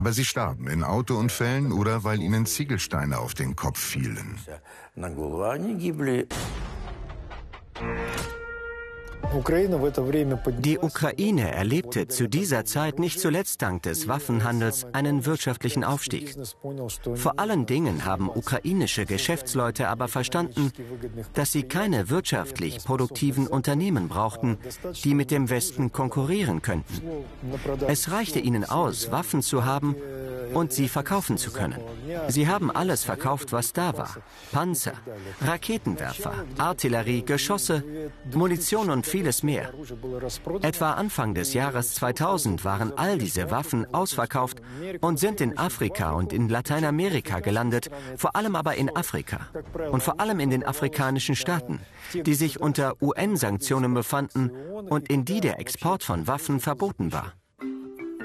Aber sie starben in Autounfällen oder weil ihnen Ziegelsteine auf den Kopf fielen. Die Ukraine erlebte zu dieser Zeit nicht zuletzt dank des Waffenhandels einen wirtschaftlichen Aufstieg. Vor allen Dingen haben ukrainische Geschäftsleute aber verstanden, dass sie keine wirtschaftlich produktiven Unternehmen brauchten, die mit dem Westen konkurrieren könnten. Es reichte ihnen aus, Waffen zu haben und sie verkaufen zu können. Sie haben alles verkauft, was da war. Panzer, Raketenwerfer, Artillerie, Geschosse, Munition und vieles mehr. Etwa Anfang des Jahres 2000 waren all diese Waffen ausverkauft und sind in Afrika und in Lateinamerika gelandet, vor allem aber in Afrika und vor allem in den afrikanischen Staaten, die sich unter UN-Sanktionen befanden und in die der Export von Waffen verboten war.